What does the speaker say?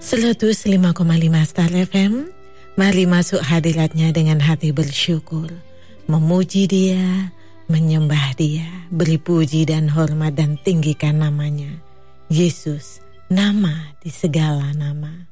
105,5 Star FM, mari masuk hadiratnya dengan hati bersyukur, memuji Dia, menyembah Dia, beri puji dan hormat dan tinggikan namanya. Yesus, nama di segala nama.